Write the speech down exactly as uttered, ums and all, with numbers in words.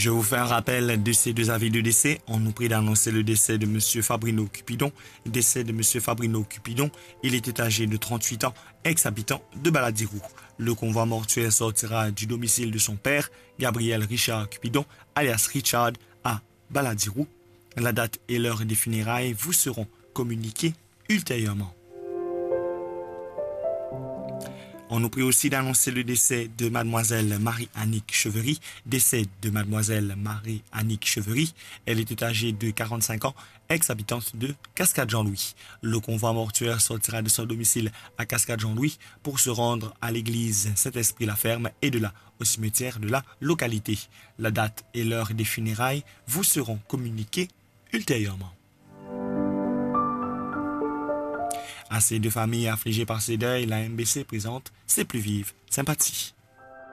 Je vous fais un rappel de ces deux avis de décès. On nous prie d'annoncer le décès de M. Fabrino Cupidon. Décès de M. Fabrino Cupidon. Il était âgé de trente-huit ans, ex-habitant de Baladirou. Le convoi mortuaire sortira du domicile de son père, Gabriel Richard Cupidon, alias Richard, à Baladirou. La date et l'heure des funérailles vous seront communiquées ultérieurement. On nous prie aussi d'annoncer le décès de mademoiselle Marie-Annick Chevery. Décès de mademoiselle Marie-Annick Chevery. Elle était âgée de quarante-cinq ans, ex-habitante de Cascade-Jean-Louis. Le convoi mortuaire sortira de son domicile à Cascade-Jean-Louis pour se rendre à l'église Saint-Esprit-la-Ferme et de là au cimetière de la localité. La date et l'heure des funérailles vous seront communiquées ultérieurement. À ces deux familles affligées par ces deuils, la M B C présente ses plus vives sympathies.